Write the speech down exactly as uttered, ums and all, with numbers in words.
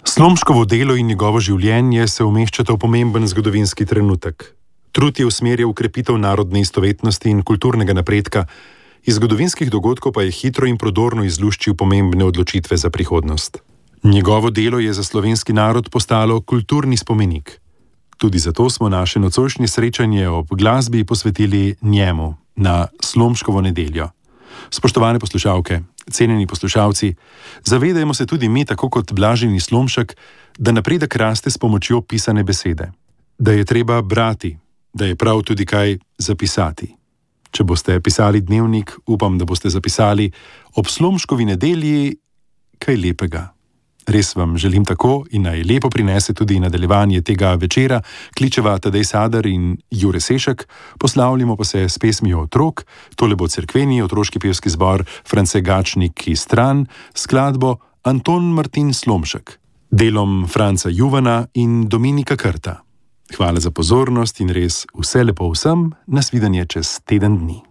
Slomškovo delo in njegovo življenje se umeščata v pomemben zgodovinski trenutek. Trud je usmerjal v krepitev narodne istovetnosti in kulturnega napredka, iz zgodovinskih dogodkov pa je hitro in prodorno izluščil pomembne odločitve za prihodnost. Njegovo delo je za slovenski narod postalo kulturni spomenik. Tudi zato smo naše nocojšnje srečanje ob glasbi posvetili njemu na Slomškovo nedeljo. Spoštovane poslušalke, cenjeni poslušalci, zavedajmo se tudi mi, tako kot Blaženi Slomšek, da napredek raste s pomočjo pisane besede. Da je treba brati, da je prav tudi kaj zapisati. Če boste pisali dnevnik, upam, da boste zapisali ob Slomškovi nedelji kaj lepega. Res vam želim tako in naj lepo prinese tudi nadaljevanje tega večera. Kličeva Tadej Sadar in Jure Sešek, poslavljamo pa se s pesmijo otrok, tole bo cerkveni otroški pevski zbor France Gačnik iz Stran, skladbo Anton Martin Slomšek, delom Franca Juvana in Dominika Krta. Hvala za pozornost in res vse lepo vsem, nasvidenje čez teden dni.